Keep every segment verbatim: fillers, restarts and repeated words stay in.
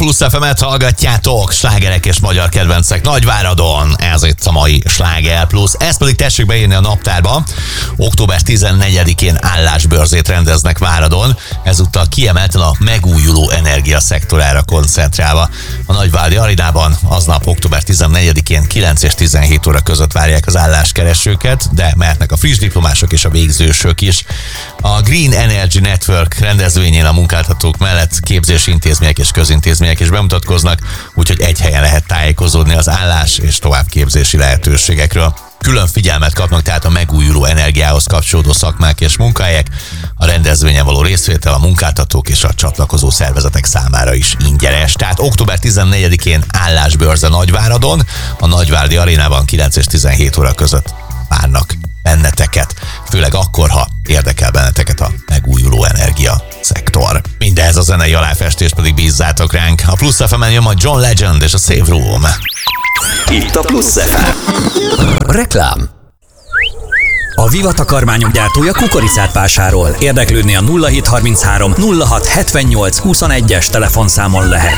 Plusz ef emet hallgatjátok, slágerek és magyar kedvencek Nagyváradon. Ez itt a mai Sláger Plusz. Ezt pedig tessék beírni a naptárba. október tizennegyedikén állásbörzét rendeznek Váradon. Ezúttal kiemelten a megújuló energia szektorára koncentrálva. A Nagyváradi Arénában aznap október tizennegyedikén kilenc és tizenhét óra között várják az álláskeresőket, de mehetnek a friss diplomások és a végzősök is. A Green Energy Network rendezvényén a munkáltatók mellett képzési intézmények és közintézmények is bemutatkoznak, úgyhogy egy helyen lehet tájékozódni az állás és továbbképzési lehetőségekről. Külön figyelmet kapnak tehát a megújuló energiához kapcsolódó szakmák és munkahelyek. A rendezvényen való részvétel a munkáltatók és a csatlakozó szervezetek számára is ingyenes. Tehát október tizennegyedikén állásbörze Nagyváradon, a Nagyváradi Arénában kilenc és tizenhét óra között várnak benneteket, főleg akkor, ha érdekel benneteket a megújuló energia szektor. Mindehhez a zenei aláfestést pedig bízzátok ránk. A Plusz ef emen jön majd John Legend és a Save Room. Itt a Plusz ef em. Reklám. A Viva takarmányok gyártója kukoricát vásárol. Érdeklődni a nulla hét harminchárom nulla hat hetvennyolc huszonegyes telefonszámon lehet.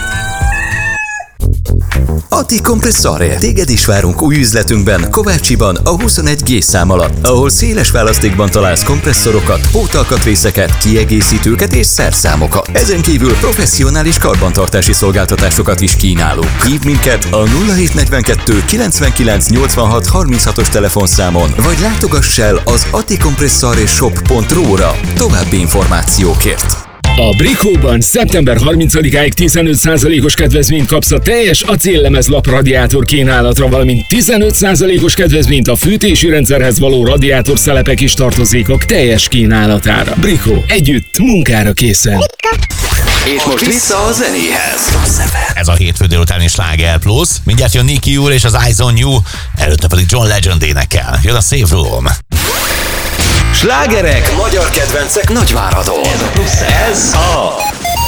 Atti Kompresszare. Téged is várunk új üzletünkben, Kovácsiban, a huszonegy G szám alatt, ahol széles választékban találsz kompresszorokat, pótalkatrészeket, kiegészítőket és szerszámokat. Ezen kívül professzionális karbantartási szolgáltatásokat is kínálunk. Hívd minket a nulla hét negyvenkettő kilencvenkilenc nyolcvanhat harminchatos telefonszámon, vagy látogass el az attikompresszare shop pont ru-ra további információkért. A Bricoban szeptember harmincadikáig tizenöt százalékos kedvezményt kapsz a teljes acéllemezlap radiátor kínálatra, valamint tizenöt százalékos kedvezményt a fűtési rendszerhez való radiátorszelepek és tartozékok teljes kínálatára. Brico, együtt munkára készen. És most vissza a zenéhez. Ez a hétfő délutáni Sláger Plusz. Mindjárt jön Nicky úr és az Eyes on You, előtte pedig John Legend énekel. Jön a Save Room. Slágerek, magyar kedvencek Nagyváradon. Ez a Plusz, ez a